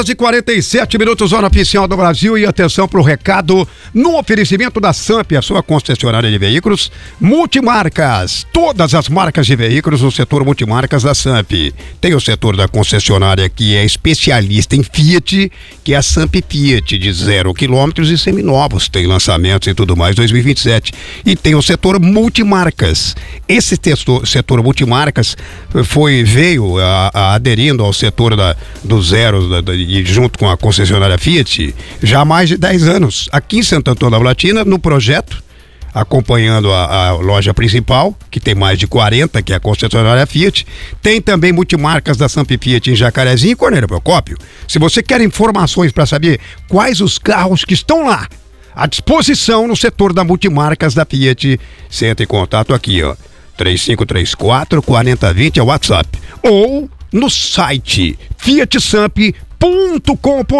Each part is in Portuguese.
E 47 minutos, hora oficial do Brasil, e atenção para o recado no oferecimento da Samp, a sua concessionária de veículos multimarcas. Todas as marcas de veículos no setor multimarcas da Samp. Tem o setor da concessionária que é especialista em Fiat, que é a Samp Fiat, de 0 quilômetros e seminovos, tem lançamentos e tudo mais 2027. E tem o setor multimarcas. Esse setor multimarcas veio aderindo ao setor do zero e junto com a concessionária Fiat já há mais de 10 anos aqui em Santo Antônio da Platina, no projeto, acompanhando a loja principal, que tem mais de 40, que é a concessionária Fiat. Tem também multimarcas da Samp Fiat em Jacarezinho e Cornélio Procópio. Se você quer informações para saber quais os carros que estão lá à disposição no setor da multimarcas da Fiat, você entra em contato aqui, ó, 3534-4020 é o WhatsApp, ou no site fiatsamp.com.br.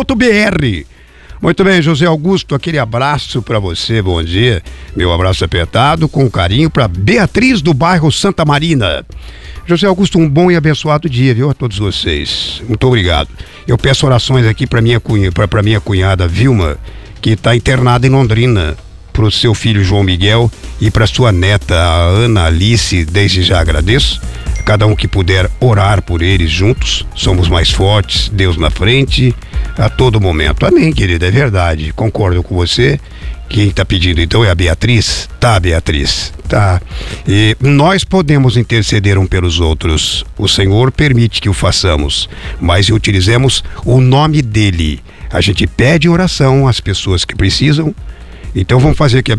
Muito bem, José Augusto, aquele abraço para você, bom dia, meu abraço apertado, com carinho para Beatriz do bairro Santa Marina. José Augusto, um bom e abençoado dia, viu, a todos vocês, muito obrigado. Eu peço orações aqui para minha cunhada Vilma, que está internada em Londrina, para o seu filho João Miguel e para sua neta, a Ana Alice. Desde já agradeço. Cada um que puder orar por eles juntos, somos mais fortes, Deus na frente, a todo momento. Amém, querida, é verdade, concordo com você. Quem está pedindo então é a Beatriz? Tá, Beatriz, tá. E nós podemos interceder um pelos outros, o Senhor permite que o façamos, mas utilizemos o nome dele. A gente pede oração às pessoas que precisam. Então vamos fazer aqui a